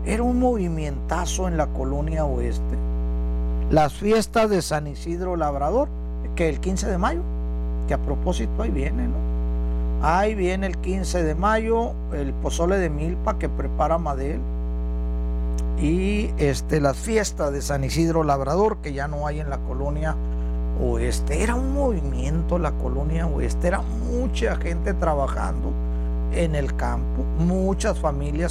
Era un movimientazo en la colonia oeste. Las fiestas de San Isidro Labrador, que el 15 de mayo, que a propósito ahí viene, ¿no? Ahí viene el 15 de mayo, el pozole de milpa que prepara Madel. Y las fiestas de San Isidro Labrador, que ya no hay en la colonia oeste. Era un movimiento la colonia oeste, era mucha gente trabajando en el campo, muchas familias